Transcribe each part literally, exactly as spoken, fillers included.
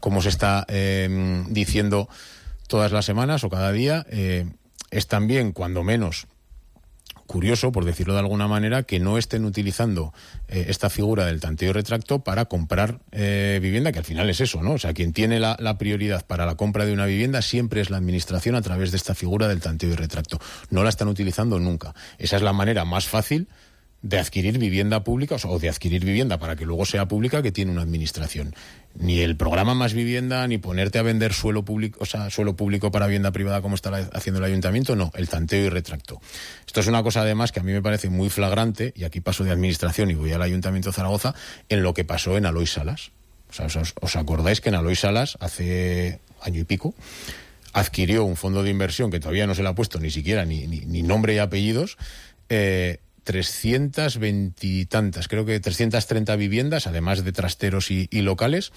como se está eh, diciendo todas las semanas o cada día, eh, es también, cuando menos, curioso, por decirlo de alguna manera, que no estén utilizando eh, esta figura del tanteo y retracto para comprar eh, vivienda, que al final es eso, ¿no? O sea, quien tiene la, la prioridad para la compra de una vivienda siempre es la administración a través de esta figura del tanteo y retracto. No la están utilizando nunca. Esa es la manera más fácil de adquirir vivienda pública, o de adquirir vivienda para que luego sea pública, que tiene una administración. Ni el programa Más Vivienda, ni ponerte a vender suelo público, o sea, suelo público para vivienda privada como está haciendo el ayuntamiento, no, el tanteo y retracto. Esto es una cosa además que a mí me parece muy flagrante, y aquí paso de administración y voy al Ayuntamiento de Zaragoza, en lo que pasó en Aloy Salas. O sea, os, os acordáis que en Aloy Salas, hace año y pico, adquirió un fondo de inversión que todavía no se le ha puesto ni siquiera ni, ni, ni nombre y apellidos, eh, trescientas veinte y tantas, creo que trescientas treinta viviendas, además de trasteros y, y locales,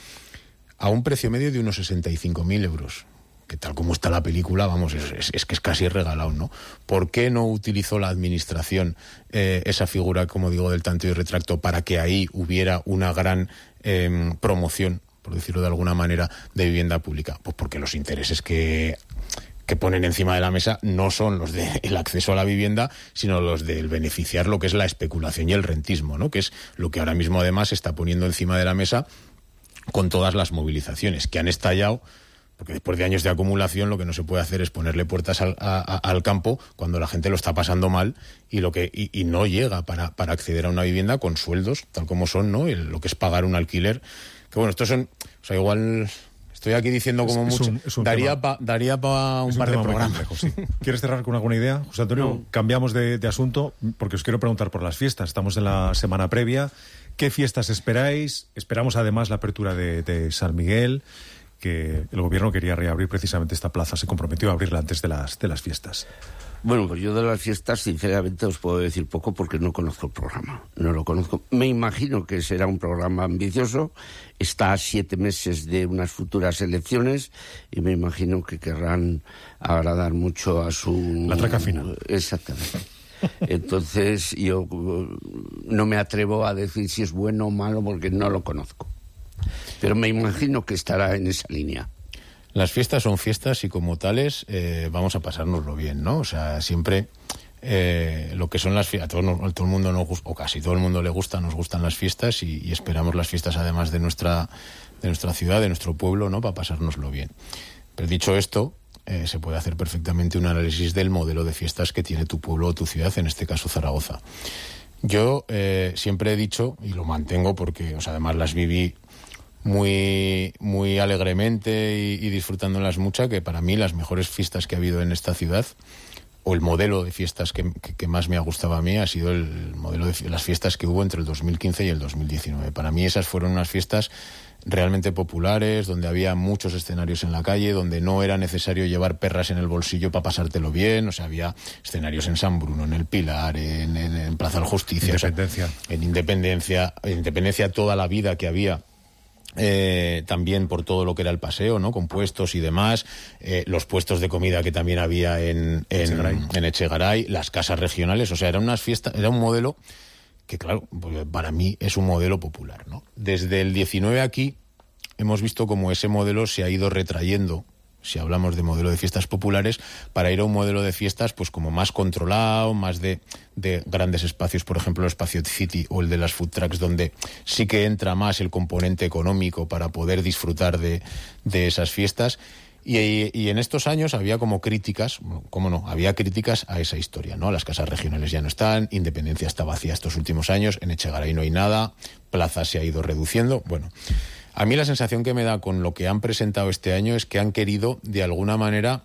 a un precio medio de unos sesenta y cinco mil euros. Que tal como está la película, vamos, es, es, es que es casi regalado, ¿no? ¿Por qué no utilizó la administración eh, esa figura, como digo, del tanteo y retracto para que ahí hubiera una gran eh, promoción, por decirlo de alguna manera, de vivienda pública? Pues porque los intereses que... que ponen encima de la mesa no son los del acceso a la vivienda, sino los del beneficiar lo que es la especulación y el rentismo, ¿no? Que es lo que ahora mismo además se está poniendo encima de la mesa con todas las movilizaciones que han estallado, porque después de años de acumulación lo que no se puede hacer es ponerle puertas al, a, a, al campo cuando la gente lo está pasando mal y lo que y, y no llega para, para acceder a una vivienda con sueldos tal como son, ¿no? El, lo que es pagar un alquiler, que bueno, estos son, o sea, igual... Estoy aquí diciendo como es, mucho. Es un, es un daría para daría pa un, un par de programas. Complejo, sí. ¿Quieres cerrar con alguna idea, José Antonio? No. Cambiamos de, de asunto porque os quiero preguntar por las fiestas. Estamos en la semana previa. ¿Qué fiestas esperáis? Esperamos además la apertura de, de San Miguel, que el gobierno quería reabrir precisamente esta plaza. Se comprometió a abrirla antes de las, de las fiestas. Bueno, pues yo de las fiestas, sinceramente, os puedo decir poco porque no conozco el programa. No lo conozco. Me imagino que será un programa ambicioso. Está a siete meses de unas futuras elecciones y me imagino que querrán agradar mucho a su... La traca final. Exactamente. Entonces, yo no me atrevo a decir si es bueno o malo porque no lo conozco. Pero me imagino que estará en esa línea. Las fiestas son fiestas y como tales eh, vamos a pasárnoslo bien, ¿no? O sea, siempre eh, lo que son las fiestas, a todo, a todo el mundo nos gusta, o casi todo el mundo le gusta, nos gustan las fiestas y, y esperamos las fiestas además de nuestra, de nuestra ciudad, de nuestro pueblo, ¿no? Para pasárnoslo bien. Pero dicho esto, eh, se puede hacer perfectamente un análisis del modelo de fiestas que tiene tu pueblo o tu ciudad, en este caso Zaragoza. Yo eh, siempre he dicho, y lo mantengo porque, o sea, además las viví muy muy alegremente y, y disfrutándolas mucho, que para mí las mejores fiestas que ha habido en esta ciudad, o el modelo de fiestas que, que, que más me ha gustado a mí, ha sido el modelo de las fiestas que hubo entre el dos mil quince y el dos mil diecinueve. Para mí esas fueron unas fiestas realmente populares, donde había muchos escenarios en la calle, donde no era necesario llevar perras en el bolsillo para pasártelo bien. O sea, había escenarios en San Bruno, en el Pilar, en, en, en Plaza del Justicia, Independencia. O sea, en Independencia, en Independencia toda la vida que había. Eh, también por todo lo que era el paseo, ¿no? Con puestos y demás, eh, los puestos de comida que también había en, en, Echegaray. en Echegaray, las casas regionales, o sea, era unas fiestas, era un modelo que, claro, para mí es un modelo popular, ¿no? Desde el diecinueve aquí hemos visto cómo ese modelo se ha ido retrayendo, si hablamos de modelo de fiestas populares, para ir a un modelo de fiestas pues como más controlado, más de, de grandes espacios, por ejemplo el Espacio City o el de las food trucks, donde sí que entra más el componente económico para poder disfrutar de, de esas fiestas. Y, y en estos años había como críticas, cómo no, había críticas a esa historia, ¿no? Las casas regionales ya no están, Independencia está vacía estos últimos años, en Echegaray no hay nada, Plaza se ha ido reduciendo, bueno... A mí la sensación que me da con lo que han presentado este año es que han querido, de alguna manera,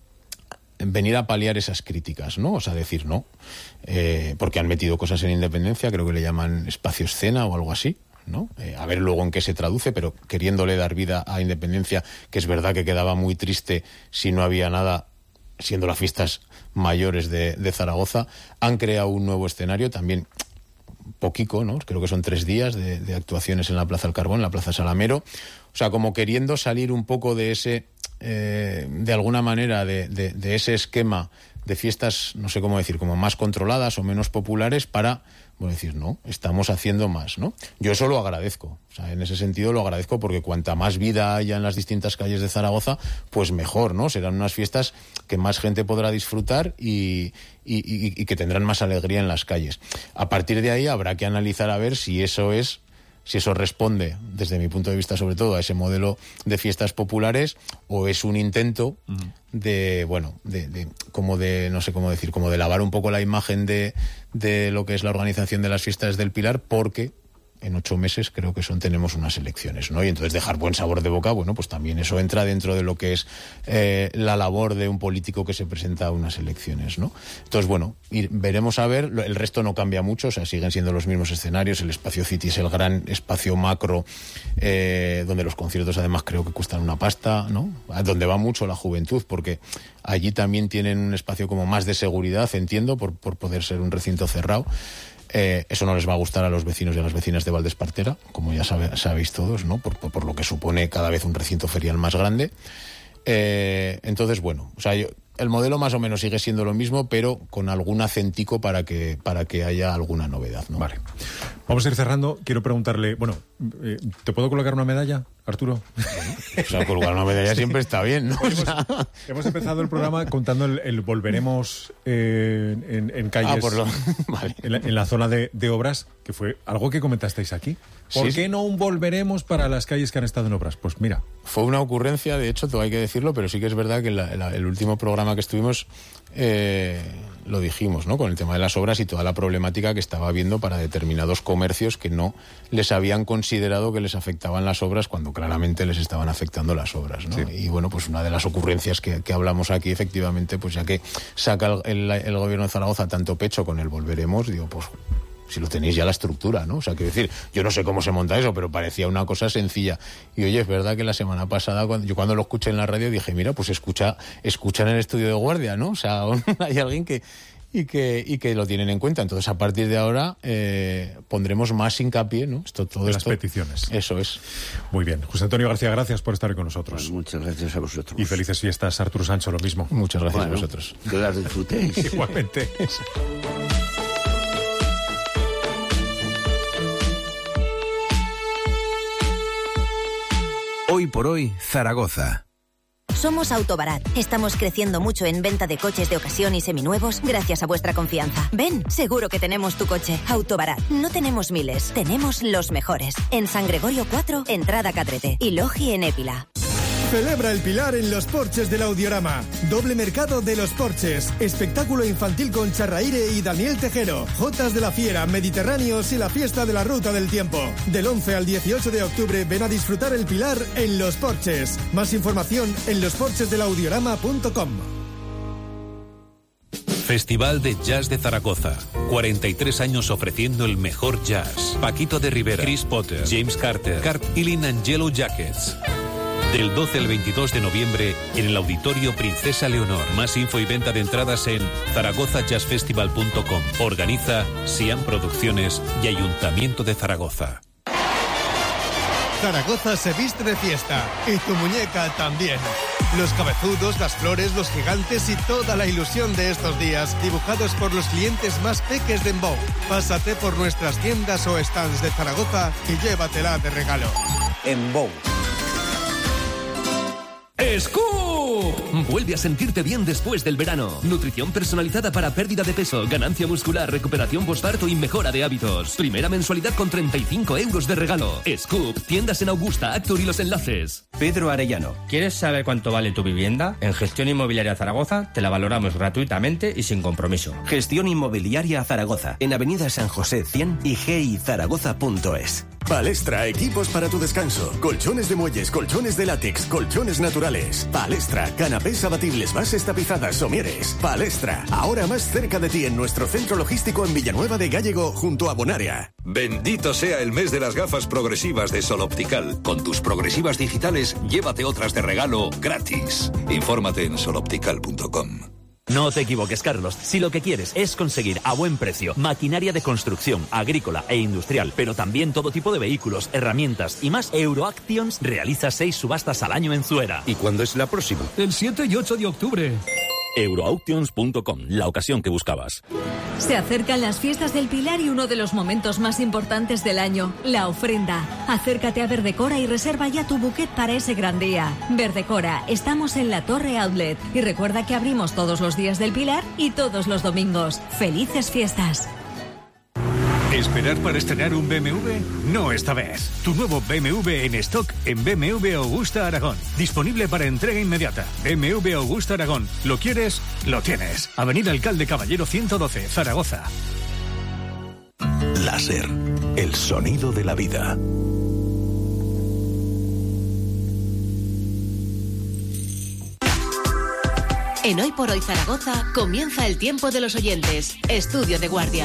venir a paliar esas críticas, ¿no? O sea, decir no, eh, porque han metido cosas en Independencia, creo que le llaman espacio escena o algo así, ¿no? Eh, a ver luego en qué se traduce, pero queriéndole dar vida a Independencia, que es verdad que quedaba muy triste si no había nada, siendo las fiestas mayores de, de Zaragoza. Han creado un nuevo escenario también... poquico, ¿no? Creo que son tres días de, de actuaciones en la Plaza del Carbón, en la Plaza Salamero, o sea, como queriendo salir un poco de ese, eh, de alguna manera, de, de, de ese esquema de fiestas, no sé cómo decir, como más controladas o menos populares, para Bueno, decir, no, estamos haciendo más, ¿no? Yo eso lo agradezco, o sea, en ese sentido lo agradezco porque cuanta más vida haya en las distintas calles de Zaragoza, pues mejor, ¿no? Serán unas fiestas que más gente podrá disfrutar y, y, y, y que tendrán más alegría en las calles. A partir de ahí habrá que analizar a ver si eso es... si eso responde, desde mi punto de vista sobre todo, a ese modelo de fiestas populares o es un intento uh-huh. de, bueno, de, de, como de, no sé cómo decir, como de lavar un poco la imagen de, de lo que es la organización de las fiestas del Pilar, porque en ocho meses creo que son tenemos unas elecciones, ¿no? Y entonces dejar buen sabor de boca, bueno, pues también eso entra dentro de lo que es eh, la labor de un político que se presenta a unas elecciones, ¿no? Entonces, bueno, ir, veremos a ver, el resto no cambia mucho, o sea, siguen siendo los mismos escenarios, el Espacio City es el gran espacio macro, eh, donde los conciertos además creo que cuestan una pasta, ¿no? Donde va mucho la juventud, porque allí también tienen un espacio como más de seguridad, entiendo, por, por poder ser un recinto cerrado. Eh, eso no les va a gustar a los vecinos y a las vecinas de Valdespartera, como ya sabe, sabéis todos, ¿no? Por, por, por lo que supone cada vez un recinto ferial más grande. Eh, entonces, bueno, o sea, yo, el modelo más o menos sigue siendo lo mismo, pero con algún acentico para que, para que haya alguna novedad, ¿no? Vale. Vamos a ir cerrando. Quiero preguntarle, bueno, eh, ¿te puedo colocar una medalla, Arturo? Bueno, o sea, colgar una medalla sí. siempre está bien, ¿no? Hemos, o sea... hemos empezado el programa contando el, el volveremos eh, en, en calles, ah, por lo... vale. en, la, en la zona de, de obras, que fue algo que comentasteis aquí. ¿Por sí, qué sí. no un volveremos para las calles que han estado en obras? Pues mira. Fue una ocurrencia, de hecho, todo hay que decirlo, pero sí que es verdad que la, la, el último programa que estuvimos eh, lo dijimos, ¿no? Con el tema de las obras y toda la problemática que estaba habiendo para determinados comercios que no les habían considerado que les afectaban las obras cuando claramente les estaban afectando las obras, ¿no? Sí. Y bueno, pues una de las ocurrencias que, que hablamos aquí, efectivamente, pues ya que saca el, el, el gobierno de Zaragoza tanto pecho con el volveremos, digo, pues... si lo tenéis ya la estructura, ¿no? O sea, quiero decir, yo no sé cómo se monta eso, pero parecía una cosa sencilla. Y oye, es verdad que la semana pasada, cuando, yo cuando lo escuché en la radio dije, mira, pues escucha, escucha en el estudio de guardia, ¿no? O sea, hay alguien que... Y que, y que lo tienen en cuenta. Entonces, a partir de ahora, eh, pondremos más hincapié, ¿no? Esto, todo las esto, peticiones. Eso es. Muy bien. José Antonio García, gracias por estar con nosotros. Bueno, muchas gracias a vosotros. Y felices fiestas, Arturo Sancho, lo mismo. Muchas gracias bueno, a vosotros. Que las disfrutéis. Igualmente. Hoy por hoy, Zaragoza. Somos Autobarat. Estamos creciendo mucho en venta de coches de ocasión y seminuevos gracias a vuestra confianza. Ven, seguro que tenemos tu coche. Autobarat. No tenemos miles, tenemos los mejores. En San Gregorio cuatro, entrada Catrete. Y Logi en Épila. Celebra el Pilar en los porches del Audiorama. Doble mercado de los porches. Espectáculo infantil con Charraire y Daniel Tejero. Jotas de la Fiera, Mediterráneos y la fiesta de la Ruta del Tiempo. Del once al dieciocho de octubre ven a disfrutar el Pilar en los porches. Más información en los porches del audiorama punto com. Festival de Jazz de Zaragoza. cuarenta y tres años ofreciendo el mejor jazz. Paquito de Rivera, Chris Potter, James Carter, Cart Ilin and Yellow Jackets. Del doce al veintidós de noviembre en el Auditorio Princesa Leonor. Más info y venta de entradas en zaragoza jazz festival punto com. Organiza Siam Producciones y Ayuntamiento de Zaragoza. Zaragoza se viste de fiesta y tu muñeca también. Los cabezudos, las flores, los gigantes y toda la ilusión de estos días dibujados por los clientes más peques de Embou. Pásate por nuestras tiendas o stands de Zaragoza y llévatela de regalo. Embou. ¡Scoop! Vuelve a sentirte bien después del verano. Nutrición personalizada para pérdida de peso, ganancia muscular, recuperación postparto y mejora de hábitos. Primera mensualidad con treinta y cinco euros de regalo. Scoop, tiendas en Augusta, Actur y Los Enlaces. Pedro Arellano. ¿Quieres saber cuánto vale tu vivienda? En Gestión Inmobiliaria Zaragoza te la valoramos gratuitamente y sin compromiso. Gestión Inmobiliaria Zaragoza, en Avenida San José cien y g i zaragoza punto es. Palestra, equipos para tu descanso. Colchones de muelles, colchones de látex, colchones naturales. Palestra, canapés abatibles, bases tapizadas, somieres. Palestra, ahora más cerca de ti en nuestro centro logístico en Villanueva de Gállego, junto a Bonaria. Bendito sea el mes de las gafas progresivas de Sol Optical. Con tus progresivas digitales, llévate otras de regalo gratis. Infórmate en sol optical punto com. No te equivoques, Carlos. Si lo que quieres es conseguir a buen precio maquinaria de construcción, agrícola e industrial, pero también todo tipo de vehículos, herramientas y más, Euroactions realiza seis subastas al año en Zuera. ¿Y cuándo es la próxima? El siete y ocho de octubre. Euroauctions punto com, la ocasión que buscabas. Se acercan las fiestas del Pilar y uno de los momentos más importantes del año, la ofrenda. Acércate a Verdecora y reserva ya tu buquet para ese gran día. Verdecora, estamos en la Torre Outlet y recuerda que abrimos todos los días del Pilar y todos los domingos. ¡Felices fiestas! ¿Esperar para estrenar un B M W? No esta vez. Tu nuevo B M W en stock en B M W Augusta Aragón. Disponible para entrega inmediata. B M W Augusta Aragón. ¿Lo quieres? Lo tienes. Avenida Alcalde Caballero ciento doce, Zaragoza. Láser. El sonido de la vida. En Hoy por Hoy Zaragoza comienza el tiempo de los oyentes. Estudio de guardia.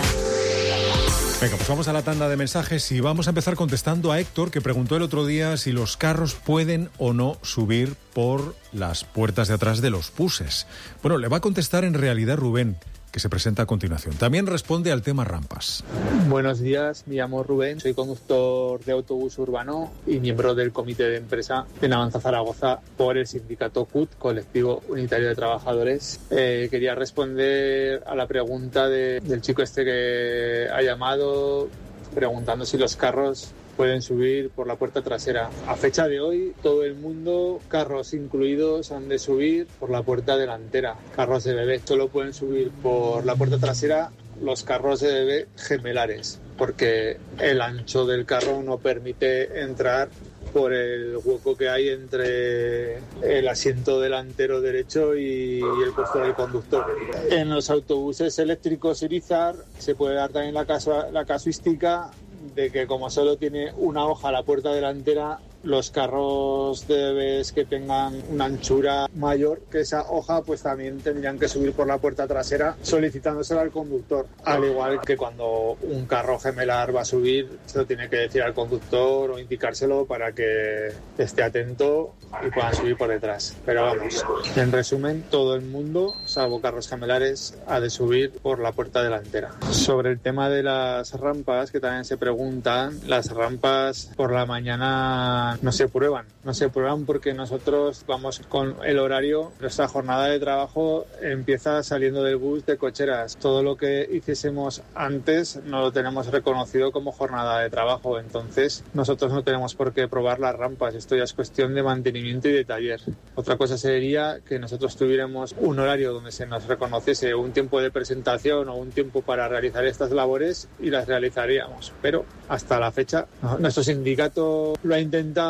Venga, pues vamos a la tanda de mensajes y vamos a empezar contestando a Héctor, que preguntó el otro día si los carros pueden o no subir por las puertas de atrás de los buses. Bueno, le va a contestar en realidad Rubén, que se presenta a continuación. También responde al tema rampas. Buenos días, me llamo Rubén, soy conductor de autobús urbano y miembro del comité de empresa en Avanza Zaragoza por el sindicato C U T, Colectivo Unitario de Trabajadores. Eh, quería responder a la pregunta de, del chico este que ha llamado preguntando si los carros pueden subir por la puerta trasera. A fecha de hoy, todo el mundo, carros incluidos, han de subir por la puerta delantera. Carros de bebé solo pueden subir por la puerta trasera los carros de bebé gemelares, porque el ancho del carro no permite entrar por el hueco que hay entre el asiento delantero derecho y el puesto del conductor. En los autobuses eléctricos Irizar se puede dar también la, casu- la casuística de que como solo tiene una hoja la puerta delantera, los carros de bebés que tengan una anchura mayor que esa hoja, pues también tendrían que subir por la puerta trasera solicitándoselo al conductor. Al igual que cuando un carro gemelar va a subir, se lo tiene que decir al conductor o indicárselo para que esté atento y puedan subir por detrás. Pero vamos, en resumen, todo el mundo, salvo carros gemelares, ha de subir por la puerta delantera. Sobre el tema de las rampas, que también se preguntan, las rampas por la mañana no se prueban, no se prueban porque nosotros vamos con el horario, nuestra jornada de trabajo empieza saliendo del bus de cocheras. Todo lo que hiciésemos antes no lo tenemos reconocido como jornada de trabajo, entonces nosotros no tenemos por qué probar las rampas, esto ya es cuestión de mantenimiento y de taller. Otra cosa sería que nosotros tuviéramos un horario donde se nos reconociese un tiempo de presentación o un tiempo para realizar estas labores y las realizaríamos, pero hasta la fecha nuestro sindicato lo ha intentado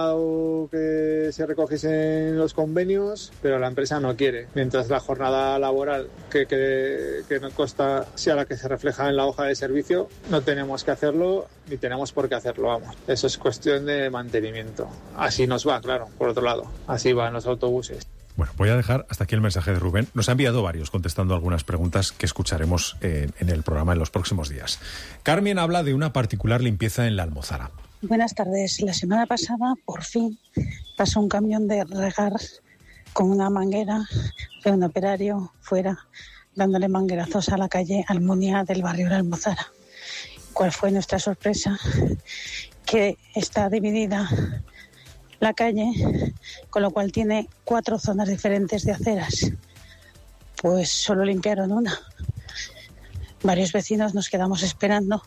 que se recogiesen los convenios, pero la empresa no quiere. Mientras la jornada laboral que, que, que nos consta sea la que se refleja en la hoja de servicio, no tenemos que hacerlo ni tenemos por qué hacerlo, vamos. Eso es cuestión de mantenimiento. Así nos va, claro, por otro lado. Así van los autobuses. Bueno, voy a dejar hasta aquí el mensaje de Rubén. Nos ha enviado varios contestando algunas preguntas que escucharemos en, en el programa en los próximos días. Carmen habla de una particular limpieza en la Almozara. Buenas tardes. La semana pasada, por fin, pasó un camión de regar con una manguera de un operario fuera, dándole manguerazos a la calle Almunia del barrio de la Almozara. ¿Cuál fue nuestra sorpresa? Que está dividida la calle, con lo cual tiene cuatro zonas diferentes de aceras. Pues solo limpiaron una. Varios vecinos nos quedamos esperando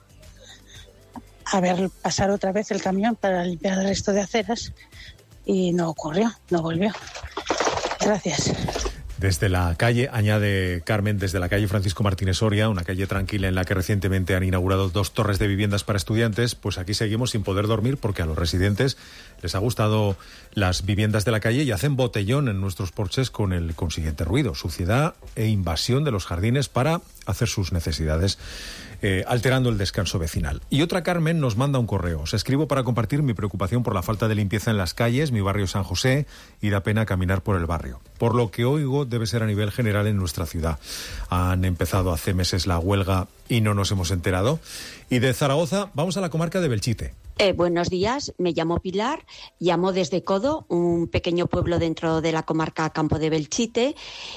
a ver pasar otra vez el camión para limpiar el resto de aceras y no ocurrió, no volvió. Gracias. Desde la calle, añade Carmen, desde la calle Francisco Martínez Soria, una calle tranquila en la que recientemente han inaugurado dos torres de viviendas para estudiantes, pues aquí seguimos sin poder dormir porque a los residentes les ha gustado las viviendas de la calle y hacen botellón en nuestros porches con el consiguiente ruido, suciedad e invasión de los jardines para hacer sus necesidades, eh, alterando el descanso vecinal. Y otra Carmen nos manda un correo. Os escribo para compartir mi preocupación por la falta de limpieza en las calles, mi barrio San José, y da pena caminar por el barrio. Por lo que oigo, debe ser a nivel general en nuestra ciudad. Han empezado hace meses la huelga y no nos hemos enterado. Y de Zaragoza vamos a la comarca de Belchite. Eh, buenos días, me llamo Pilar, llamo desde Codo, un pequeño pueblo dentro de la comarca Campo de Belchite,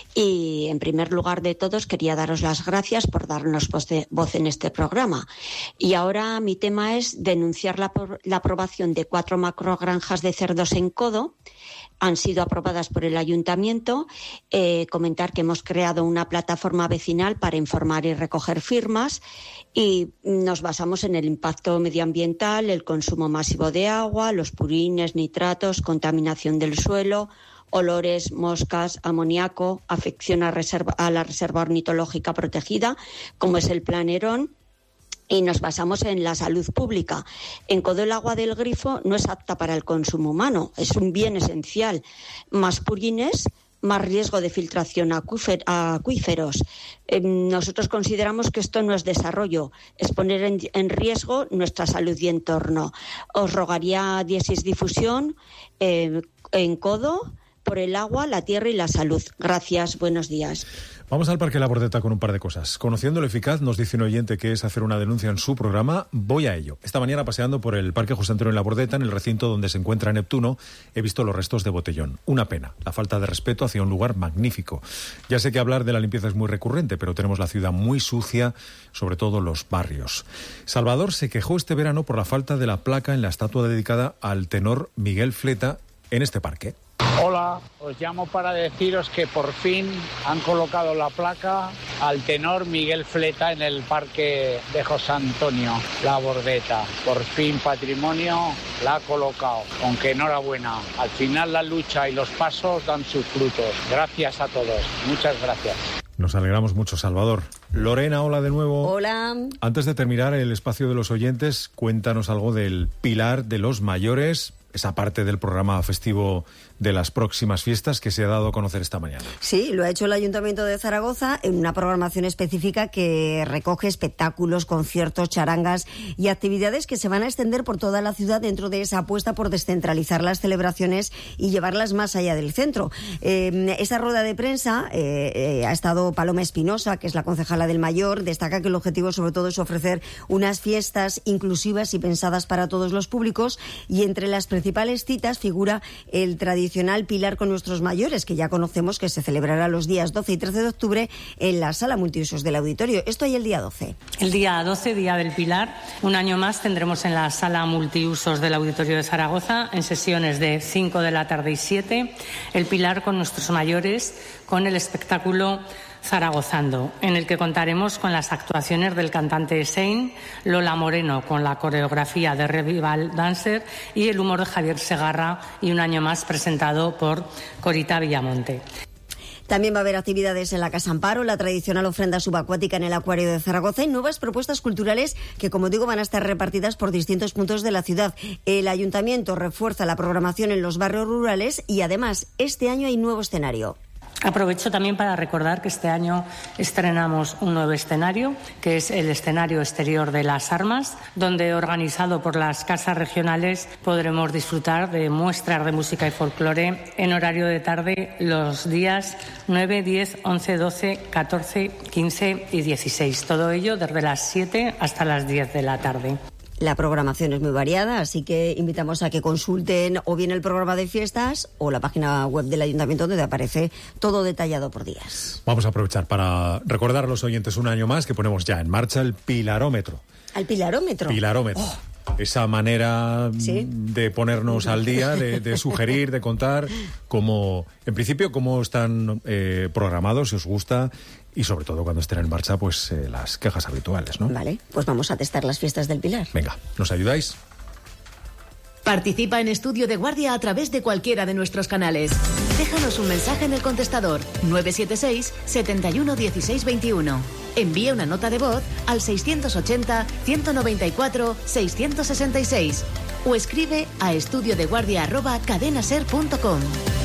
y en primer lugar de todos quería daros las gracias por darnos voz en este programa. Y ahora mi tema es denunciar la, la aprobación de cuatro macrogranjas de cerdos en Codo. Han sido aprobadas por el ayuntamiento. Eh, comentar que hemos creado una plataforma vecinal para informar y recoger firmas, y nos basamos en el impacto medioambiental, el consumo masivo de agua, los purines, nitratos, contaminación del suelo, olores, moscas, amoníaco, afección a, reserva, a la reserva ornitológica protegida, como es el Plan Herón. Y nos basamos en la salud pública. En Codo el agua del grifo no es apta para el consumo humano, es un bien esencial. Más purines, más riesgo de filtración a acuíferos. Eh, nosotros consideramos que esto no es desarrollo, es poner en, en riesgo nuestra salud y entorno. Os rogaría diesis difusión eh, en Codo por el agua, la tierra y la salud. Gracias, buenos días. Vamos al Parque La Bordeta con un par de cosas. Conociendo lo eficaz, nos dice un oyente que es hacer una denuncia en su programa. Voy a ello. Esta mañana, paseando por el Parque José Antonio La Bordeta, en el recinto donde se encuentra Neptuno, he visto los restos de botellón. Una pena, la falta de respeto hacia un lugar magnífico. Ya sé que hablar de la limpieza es muy recurrente, pero tenemos la ciudad muy sucia, sobre todo los barrios. Salvador se quejó este verano por la falta de la placa en la estatua dedicada al tenor Miguel Fleta en este parque. Hola, os llamo para deciros que por fin han colocado la placa al tenor Miguel Fleta en el parque de José Antonio La Bordeta. Por fin Patrimonio la ha colocado, aunque enhorabuena. Al final la lucha y los pasos dan sus frutos. Gracias a todos, muchas gracias. Nos alegramos mucho, Salvador. Lorena, hola de nuevo. Hola. Antes de terminar el espacio de los oyentes, cuéntanos algo del Pilar de los Mayores, esa parte del programa festivo de las próximas fiestas que se ha dado a conocer esta mañana. Sí, lo ha hecho el Ayuntamiento de Zaragoza en una programación específica que recoge espectáculos, conciertos, charangas y actividades que se van a extender por toda la ciudad dentro de esa apuesta por descentralizar las celebraciones y llevarlas más allá del centro. Eh, esa rueda de prensa eh, eh, ha estado Paloma Espinosa, que es la concejala del Mayor. Destaca que el objetivo sobre todo es ofrecer unas fiestas inclusivas y pensadas para todos los públicos, y entre las principales citas figura el tradicional Pilar con nuestros mayores, que ya conocemos que se celebrará los días doce y trece de octubre en la sala multiusos del auditorio. Esto hay el día doce. El día doce, Día del Pilar, un año más tendremos en la sala multiusos del auditorio de Zaragoza, en sesiones de cinco de la tarde y siete, el Pilar con nuestros mayores, con el espectáculo Zaragozando, en el que contaremos con las actuaciones del cantante Sein, Lola Moreno con la coreografía de Revival Dancer y el humor de Javier Segarra, y un año más presentado por Corita Villamonte. También va a haber actividades en la Casa Amparo, la tradicional ofrenda subacuática en el Acuario de Zaragoza y nuevas propuestas culturales que, como digo, van a estar repartidas por distintos puntos de la ciudad. El Ayuntamiento refuerza la programación en los barrios rurales y, además, este año hay nuevo escenario. Aprovecho también para recordar que este año estrenamos un nuevo escenario, que es el escenario exterior de Las Armas, donde, organizado por las casas regionales, podremos disfrutar de muestras de música y folclore en horario de tarde los días nueve, diez, once, doce, catorce, quince y dieciséis. Todo ello desde las siete hasta las diez de la tarde. La programación es muy variada, así que invitamos a que consulten o bien el programa de fiestas o la página web del Ayuntamiento, donde aparece todo detallado por días. Vamos a aprovechar para recordar a los oyentes un año más que ponemos ya en marcha el Pilarómetro. ¿Al Pilarómetro? Pilarómetro. Oh. Esa manera ¿Sí? de ponernos al día, de, de sugerir, de contar cómo, en principio, cómo están eh, programados, si os gusta, y sobre todo cuando estén en marcha, pues eh, las quejas habituales, ¿no? Vale, pues vamos a testar las fiestas del Pilar. Venga, ¿nos ayudáis? Participa en Estudio de Guardia a través de cualquiera de nuestros canales. Déjanos un mensaje en el contestador nueve siete seis, siete uno, uno seis dos uno. Envía una nota de voz al seiscientos ochenta, ciento noventa y cuatro, seiscientos sesenta y seis o escribe a estudiodeguardia arroba cadenaser punto com.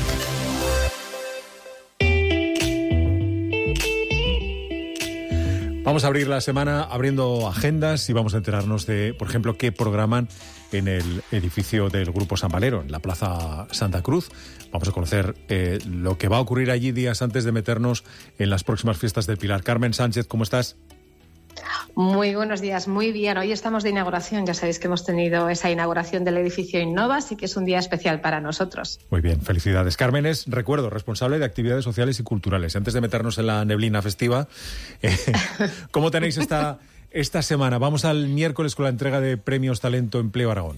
Vamos a abrir la semana abriendo agendas y vamos a enterarnos de, por ejemplo, qué programan en el edificio del Grupo San Valero, en la Plaza Santa Cruz. Vamos a conocer eh, lo que va a ocurrir allí días antes de meternos en las próximas fiestas del Pilar. Carmen Sánchez, ¿cómo estás? Muy buenos días, muy bien. Hoy estamos de inauguración, ya sabéis que hemos tenido esa inauguración del edificio Innova, así que es un día especial para nosotros. Muy bien, felicidades. Carmen es, recuerdo, responsable de actividades sociales y culturales. Antes de meternos en la neblina festiva, eh, ¿cómo tenéis esta, esta semana? Vamos al miércoles con la entrega de Premios Talento Empleo Aragón.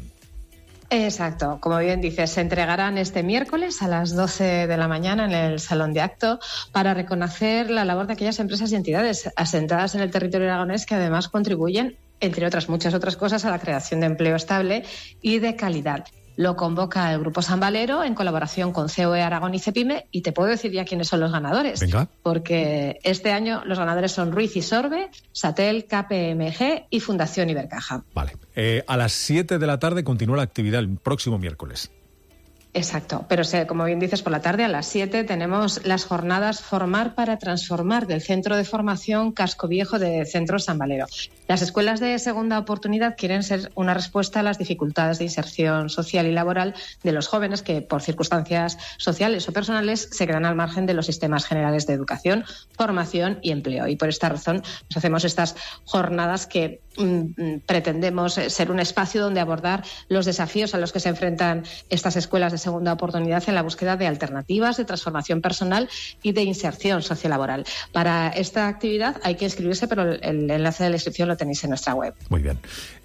Exacto, como bien dices, se entregarán este miércoles a las doce de la mañana en el Salón de Acto para reconocer la labor de aquellas empresas y entidades asentadas en el territorio aragonés que además contribuyen, entre otras muchas otras cosas, a la creación de empleo estable y de calidad. Lo convoca el Grupo San Valero en colaboración con C O E Aragón y Cepime, y te puedo decir ya quiénes son los ganadores. Venga. Porque este año los ganadores son Ruiz y Sorbe, Satel, K P M G y Fundación Ibercaja. Vale. Eh, a las siete de la tarde continúa la actividad el próximo miércoles. Exacto, pero como bien dices, por la tarde a las siete tenemos las jornadas Formar para Transformar del Centro de Formación Casco Viejo de Centro San Valero. Las escuelas de segunda oportunidad quieren ser una respuesta a las dificultades de inserción social y laboral de los jóvenes que, por circunstancias sociales o personales, se quedan al margen de los sistemas generales de educación, formación y empleo. Y por esta razón nos hacemos estas jornadas que mm, pretendemos ser un espacio donde abordar los desafíos a los que se enfrentan estas escuelas de segunda oportunidad en la búsqueda de alternativas, de transformación personal y de inserción sociolaboral. Para esta actividad hay que inscribirse, pero el, el enlace de la inscripción lo tenéis en nuestra web. Muy bien.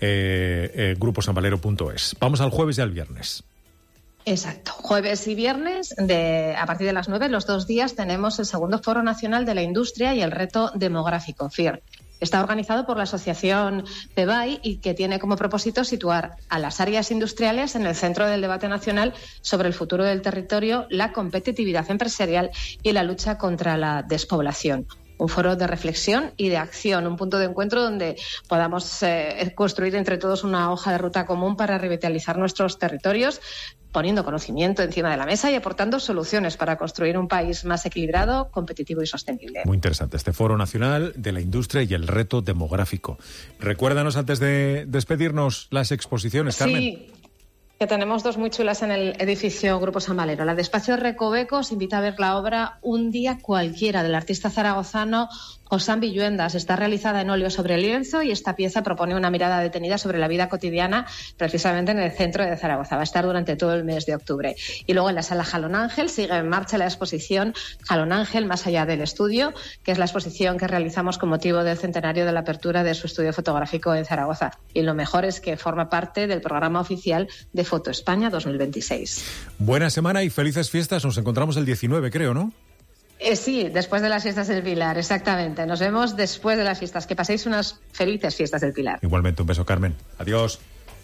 Eh, eh, grupo san valero punto es. Vamos al jueves y al viernes. Exacto. Jueves y viernes, de, a partir de las nueve, los dos días, tenemos el segundo Foro Nacional de la Industria y el Reto Demográfico, F I R. Está organizado por la asociación P E B A I y que tiene como propósito situar a las áreas industriales en el centro del debate nacional sobre el futuro del territorio, la competitividad empresarial y la lucha contra la despoblación. Un foro de reflexión y de acción, un punto de encuentro donde podamos eh, construir entre todos una hoja de ruta común para revitalizar nuestros territorios, poniendo conocimiento encima de la mesa y aportando soluciones para construir un país más equilibrado, competitivo y sostenible. Muy interesante este Foro Nacional de la Industria y el Reto Demográfico. Recuérdanos antes de despedirnos las exposiciones, Carmen. Sí. Que tenemos dos muy chulas en el edificio Grupo San Valero. La de Espacio Recoveco os invita a ver la obra Un día cualquiera del artista zaragozano Josán Villuendas. Está realizada en óleo sobre lienzo y esta pieza propone una mirada detenida sobre la vida cotidiana precisamente en el centro de Zaragoza. Va a estar durante todo el mes de octubre. Y luego en la sala Jalón Ángel sigue en marcha la exposición Jalón Ángel más allá del estudio, que es la exposición que realizamos con motivo del centenario de la apertura de su estudio fotográfico en Zaragoza. Y lo mejor es que forma parte del programa oficial de Foto España dos mil veintiséis. Buena semana y felices fiestas. Nos encontramos el diecinueve, creo, ¿no? Eh, sí, después de las fiestas del Pilar, exactamente. Nos vemos después de las fiestas. Que paséis unas felices fiestas del Pilar. Igualmente, un beso, Carmen. Adiós.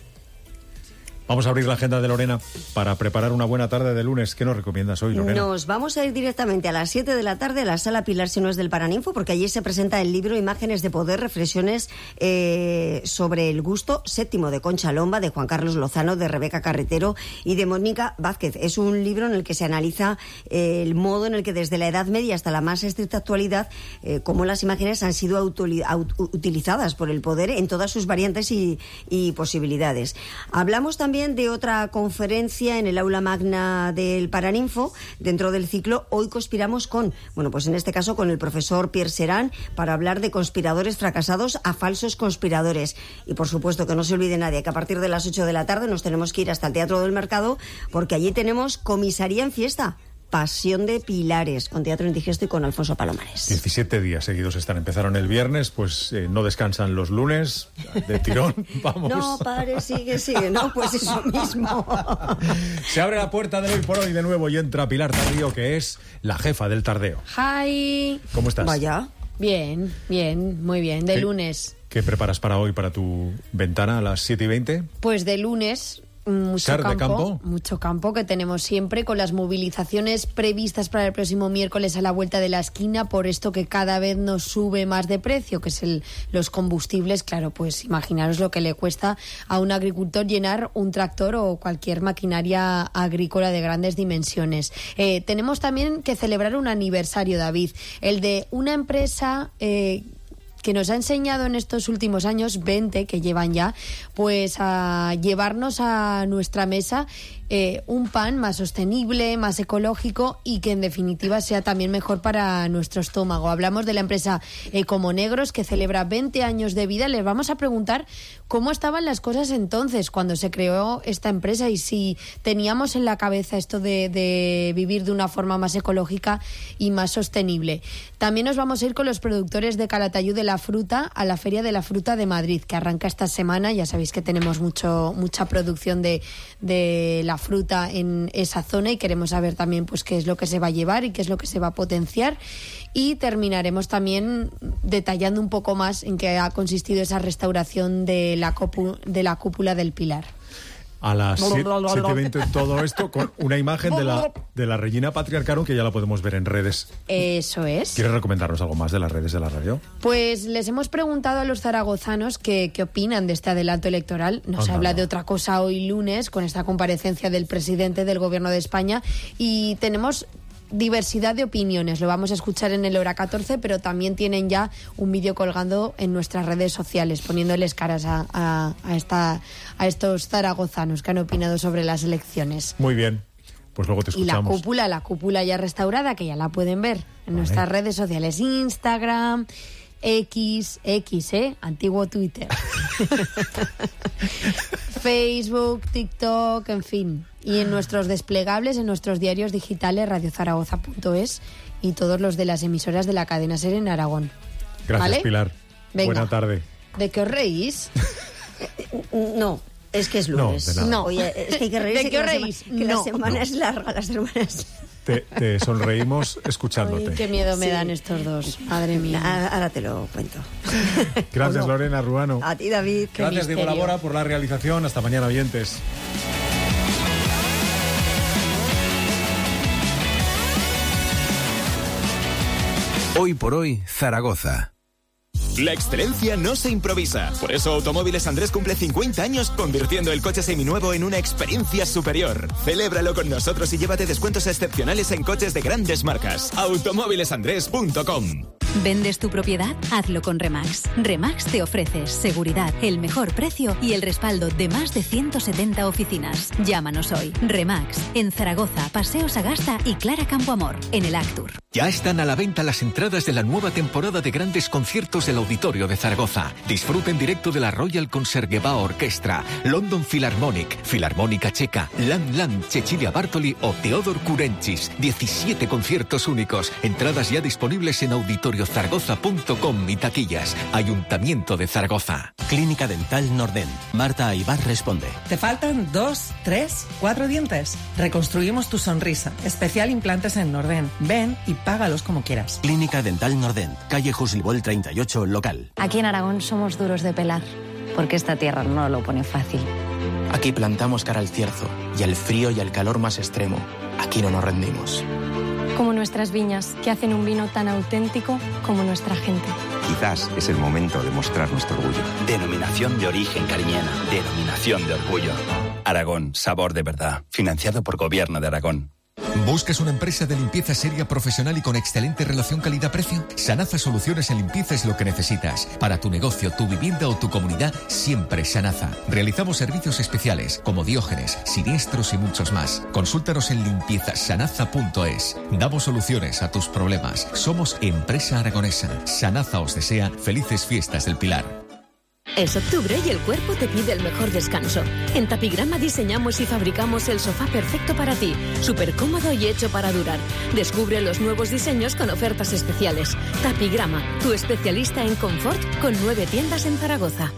Vamos a abrir la agenda de Lorena para preparar una buena tarde de lunes. ¿Qué nos recomiendas hoy, Lorena? Nos vamos a ir directamente a las siete de la tarde a la sala Pilar Sinués del Paraninfo, porque allí se presenta el libro Imágenes de Poder, reflexiones eh, sobre el gusto séptimo de Concha Lomba, de Juan Carlos Lozano, de Rebeca Carretero y de Mónica Vázquez. Es un libro en el que se analiza eh, el modo en el que desde la Edad Media hasta la más estricta actualidad, eh, cómo las imágenes han sido autoli- aut- utilizadas por el poder en todas sus variantes y, y posibilidades. Hablamos también de otra conferencia en el aula magna del Paraninfo dentro del ciclo Hoy conspiramos con, bueno, pues en este caso con el profesor Pierre Serán, para hablar de conspiradores fracasados a falsos conspiradores. Y por supuesto que no se olvide nadie que a partir de las ocho de la tarde nos tenemos que ir hasta el Teatro del Mercado, porque allí tenemos Comisaría en Fiesta, Pasión de Pilares, con Teatro Indigesto y con Alfonso Palomares. diecisiete días seguidos están. Empezaron el viernes, pues eh, no descansan los lunes, de tirón, vamos. No, padre, sigue, sigue, no, pues eso mismo. Se abre la puerta del Hoy por Hoy de nuevo y entra Pilar Tardío, que es la jefa del tardeo. Hi. ¿Cómo estás? Vaya. Bien, bien, muy bien, de ¿Qué, lunes. ¿Qué preparas para hoy, para tu ventana a las siete y veinte? Pues de lunes... Mucho Ser campo, de campo. mucho campo que tenemos siempre, con las movilizaciones previstas para el próximo miércoles a la vuelta de la esquina, por esto que cada vez nos sube más de precio, que es el, los combustibles. Claro, pues imaginaros lo que le cuesta a un agricultor llenar un tractor o cualquier maquinaria agrícola de grandes dimensiones. Eh, tenemos también que celebrar un aniversario, David, el de una empresa... Eh, que nos ha enseñado en estos últimos años, veinte que llevan ya, pues a llevarnos a nuestra mesa eh, un pan más sostenible, más ecológico y que en definitiva sea también mejor para nuestro estómago. Hablamos de la empresa Ecomonegros, que celebra veinte años de vida. Les vamos a preguntar cómo estaban las cosas entonces cuando se creó esta empresa y si teníamos en la cabeza esto de, de vivir de una forma más ecológica y más sostenible. También nos vamos a ir con los productores de Calatayud de la fruta a la Feria de la Fruta de Madrid, que arranca esta semana. Ya sabéis que tenemos mucho mucha producción de, de la fruta en esa zona y queremos saber también pues qué es lo que se va a llevar y qué es lo que se va a potenciar. Y terminaremos también detallando un poco más en qué ha consistido esa restauración de la, copu, de la cúpula del Pilar. A las siete y veinte todo esto con una imagen de la, de la Regina Patriarcarum que ya la podemos ver en redes. Eso es. ¿Quieres recomendarnos algo más de las redes de la radio? Pues les hemos preguntado a los zaragozanos qué, qué opinan de este adelanto electoral. No se habla de otra cosa hoy lunes con esta comparecencia del presidente del Gobierno de España y tenemos diversidad de opiniones. Lo vamos a escuchar en el Hora catorce, pero también tienen ya un vídeo colgando en nuestras redes sociales, poniéndoles caras a, a, a, esta, a estos zaragozanos que han opinado sobre las elecciones. Muy bien. Pues luego te escuchamos. Y la cúpula, la cúpula ya restaurada, que ya la pueden ver en vale. nuestras redes sociales. Instagram, X, X, ¿eh? Antiguo Twitter. Facebook, TikTok, en fin. Y en nuestros desplegables, en nuestros diarios digitales, radio zaragoza punto es y todos los de las emisoras de la cadena SER en Aragón. Gracias, ¿vale? Pilar. Venga. Buena tarde. ¿De qué os reís? No, es que es lunes. No, no. Oye, es que hay que reírse. ¿De qué os reís? Que, la, que no. la semana no. es larga, las semanas... Te, te sonreímos escuchándote. Ay, qué miedo me sí. dan estos dos. Madre mía. Ahora, ahora te lo cuento. Gracias, no? Lorena Ruano. A ti, David. Gracias, Diego Labora, por la realización. Hasta mañana, oyentes. Hoy por hoy, Zaragoza. La excelencia no se improvisa. Por eso Automóviles Andrés cumple cincuenta años convirtiendo el coche seminuevo en una experiencia superior. Celébralo con nosotros y llévate descuentos excepcionales en coches de grandes marcas. automóviles andrés punto com. ¿Vendes tu propiedad? Hazlo con Remax. Remax te ofrece seguridad, el mejor precio y el respaldo de más de ciento setenta oficinas. Llámanos hoy. Remax, en Zaragoza, Paseo Sagasta y Clara Campoamor, en el Actur. Ya están a la venta las entradas de la nueva temporada de grandes conciertos del Auditorio de Zaragoza. Disfruta en directo de la Royal Concertgebouw Orchestra, London Philharmonic, Filarmónica Checa, Land Land, Cecilia Bartoli o Teodor Kurenchis. diecisiete conciertos únicos. Entradas ya disponibles en auditorio zaragoza punto com y taquillas. Ayuntamiento de Zaragoza. Clínica Dental Norden. Marta Aybar responde. ¿Te faltan dos, tres, cuatro dientes? Reconstruimos tu sonrisa. Especial implantes en Norden. Ven y págalos como quieras. Clínica Dental Norden. Calle Juslibol treinta y ocho, local. Aquí en Aragón somos duros de pelar, porque esta tierra no lo pone fácil. Aquí plantamos cara al cierzo y al frío y al calor más extremo. Aquí no nos rendimos. Como nuestras viñas, que hacen un vino tan auténtico como nuestra gente. Quizás es el momento de mostrar nuestro orgullo. Denominación de origen cariñena. Denominación de orgullo. Aragón, sabor de verdad. Financiado por Gobierno de Aragón. ¿Buscas una empresa de limpieza seria, profesional y con excelente relación calidad-precio? Sanasa Soluciones en Limpieza es lo que necesitas. Para tu negocio, tu vivienda o tu comunidad, siempre Sanasa. Realizamos servicios especiales como diógenes, siniestros y muchos más. Consúltanos en limpieza sanasa punto es. Damos soluciones a tus problemas. Somos empresa aragonesa. Sanasa os desea felices fiestas del Pilar. Es octubre y el cuerpo te pide el mejor descanso. En Tapigrama diseñamos y fabricamos el sofá perfecto para ti, súper cómodo y hecho para durar. Descubre los nuevos diseños con ofertas especiales. Tapigrama, tu especialista en confort, con nueve tiendas en Zaragoza.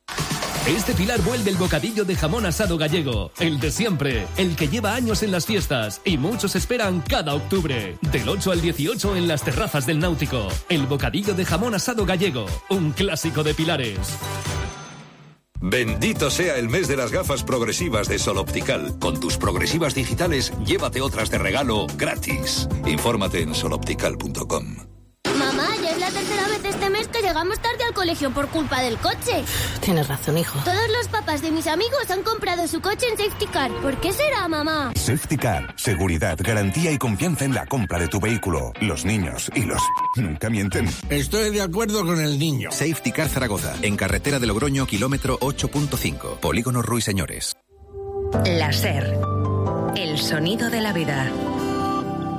Este Pilar vuelve el bocadillo de jamón asado gallego, el de siempre, el que lleva años en las fiestas y muchos esperan cada octubre. Del ocho al dieciocho en las terrazas del Náutico. El bocadillo de jamón asado gallego, un clásico de Pilares. Bendito sea el mes de las gafas progresivas de Sol Optical. Con tus progresivas digitales, llévate otras de regalo gratis. Infórmate en sol optical punto com. Mamá, ya es la tercera vez este mes que llegamos tarde al colegio por culpa del coche. Tienes razón, hijo. Todos los papás de mis amigos han comprado su coche en Safety Car. ¿Por qué será, mamá? Safety Car. Seguridad, garantía y confianza en la compra de tu vehículo. Los niños y los... nunca mienten. Estoy de acuerdo con el niño. Safety Car Zaragoza. En carretera de Logroño, kilómetro ocho punto cinco. Polígono Ruiseñores. La SER. El sonido de la vida.